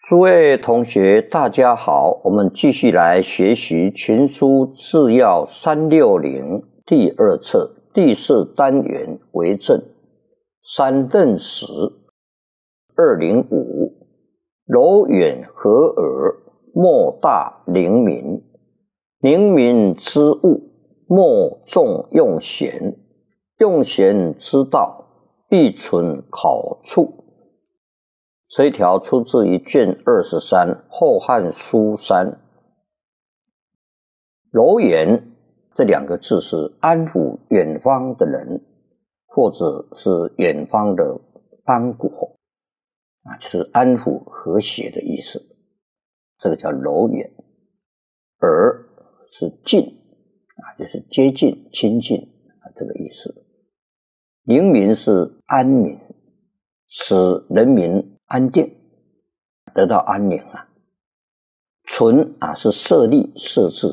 诸位同学，大家好，我们继续来学习群书治要360第二册第4单元为正三任时205柔远和尔，莫大灵敏。灵敏之物，莫重用贤。用贤之道，必存考处。这一条出自于卷23《后汉书3》。柔远这2个字是安抚远方的人，或者是远方的邦国就是安抚和谐的意思，这个叫柔远。尔是近就是接近亲近这个意思。灵敏是安民，使人民安定，得到安宁存是设立设置